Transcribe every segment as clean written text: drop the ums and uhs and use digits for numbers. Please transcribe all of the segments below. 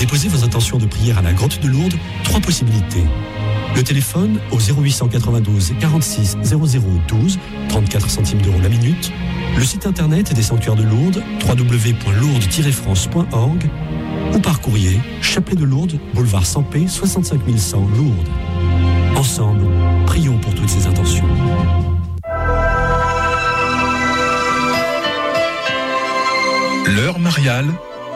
déposer vos intentions de prière à la grotte de Lourdes, 3 possibilités. Le téléphone au 0892 46 0012, 34 centimes d'euros la minute. Le site internet des sanctuaires de Lourdes, www.lourdes-france.org, ou par courrier, Chapelet de Lourdes, boulevard Sampé, 65 100 Lourdes. Ensemble, prions pour toutes ces intentions. L'heure mariale,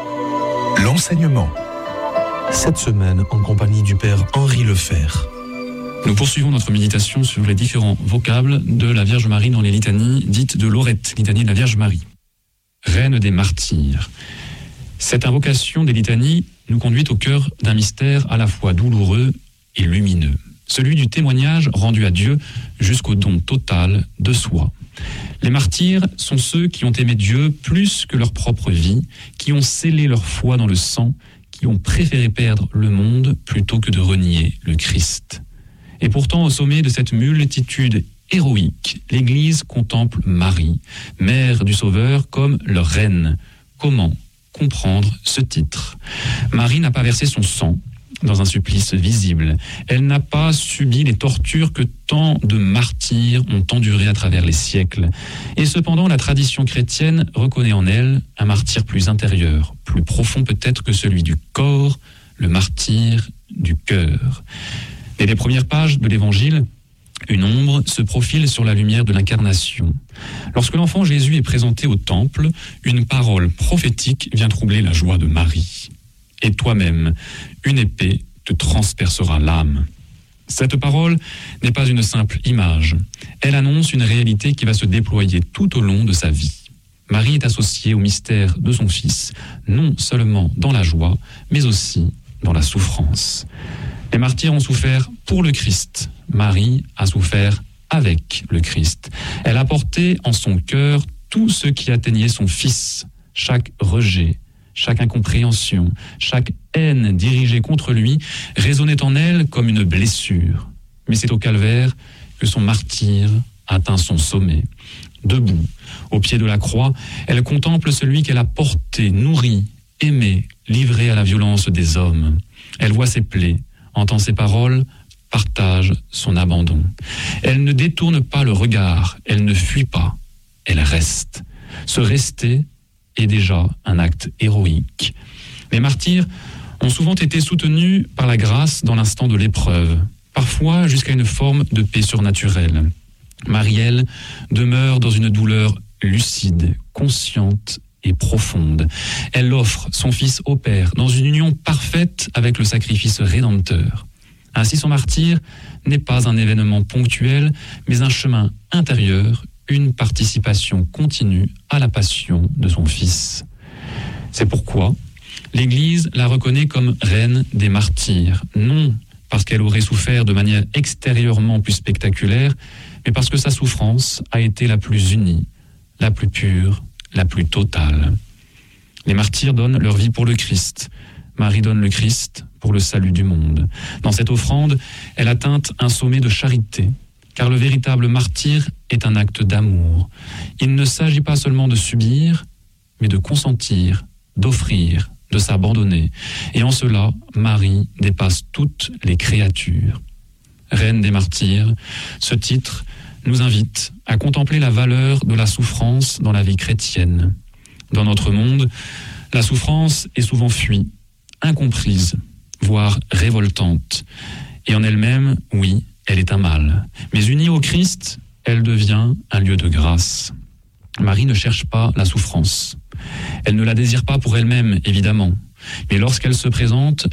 l'enseignement. Cette semaine, en compagnie du Père Henri Lefebvre. Nous poursuivons notre méditation sur les différents vocables de la Vierge Marie dans les litanies dites de Lorette, litanie de la Vierge Marie. Reine des martyrs. Cette invocation des litanies nous conduit au cœur d'un mystère à la fois douloureux et lumineux, celui du témoignage rendu à Dieu jusqu'au don total de soi. Les martyrs sont ceux qui ont aimé Dieu plus que leur propre vie, qui ont scellé leur foi dans le sang, qui ont préféré perdre le monde plutôt que de renier le Christ. Et pourtant, au sommet de cette multitude héroïque, l'Église contemple Marie, mère du Sauveur, comme leur reine. Comment comprendre ce titre ? Marie n'a pas versé son sang dans un supplice visible. Elle n'a pas subi les tortures que tant de martyrs ont endurées à travers les siècles. Et cependant, la tradition chrétienne reconnaît en elle un martyr plus intérieur, plus profond peut-être que celui du corps, le martyr du cœur. Dès les premières pages de l'Évangile, une ombre se profile sur la lumière de l'incarnation. Lorsque l'enfant Jésus est présenté au temple, une parole prophétique vient troubler la joie de Marie. Et toi-même, une épée te transpercera l'âme. Cette parole n'est pas une simple image. Elle annonce une réalité qui va se déployer tout au long de sa vie. Marie est associée au mystère de son Fils, non seulement dans la joie, mais aussi dans la souffrance. Les martyrs ont souffert pour le Christ. Marie a souffert avec le Christ. Elle a porté en son cœur tout ce qui atteignait son Fils, chaque rejet, chaque incompréhension, chaque haine dirigée contre lui résonnait en elle comme une blessure. Mais c'est au calvaire que son martyre atteint son sommet. Debout, au pied de la croix, elle contemple celui qu'elle a porté, nourri, aimé, livré à la violence des hommes. Elle voit ses plaies, entend ses paroles, partage son abandon. Elle ne détourne pas le regard, elle ne fuit pas, elle reste. Se rester est déjà un acte héroïque. Les martyrs ont souvent été soutenus par la grâce dans l'instant de l'épreuve, parfois jusqu'à une forme de paix surnaturelle. Marie-Elle demeure dans une douleur lucide, consciente et profonde. Elle offre son Fils au Père dans une union parfaite avec le sacrifice rédempteur. Ainsi, son martyre n'est pas un événement ponctuel, mais un chemin intérieur, une participation continue à la passion de son Fils. C'est pourquoi l'Église la reconnaît comme reine des martyrs, non parce qu'elle aurait souffert de manière extérieurement plus spectaculaire, mais parce que sa souffrance a été la plus unie, la plus pure, la plus totale. Les martyrs donnent leur vie pour le Christ. Marie donne le Christ pour le salut du monde. Dans cette offrande, elle atteint un sommet de charité, car le véritable martyr est un acte d'amour. Il ne s'agit pas seulement de subir, mais de consentir, d'offrir, de s'abandonner. Et en cela, Marie dépasse toutes les créatures. Reine des martyrs, ce titre nous invite à contempler la valeur de la souffrance dans la vie chrétienne. Dans notre monde, la souffrance est souvent fuie, incomprise, voire révoltante. Et en elle-même, oui, elle est un mal. Mais unie au Christ, elle devient un lieu de grâce. Marie ne cherche pas la souffrance. Elle ne la désire pas pour elle-même, évidemment. Mais lorsqu'elle se présente,